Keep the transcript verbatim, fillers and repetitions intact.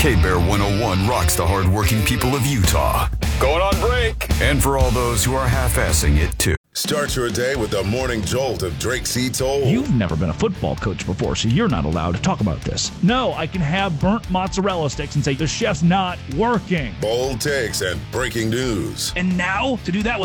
K-Bear one oh one rocks the hardworking people of Utah. Going on break. And for all those who are half-assing it, too. Start your day with the morning jolt of Drake C. Toll. You've never been a football coach before, so you're not allowed to talk about this. No, I can have burnt mozzarella sticks and say the chef's not working. Bold takes and breaking news. And now, to do that with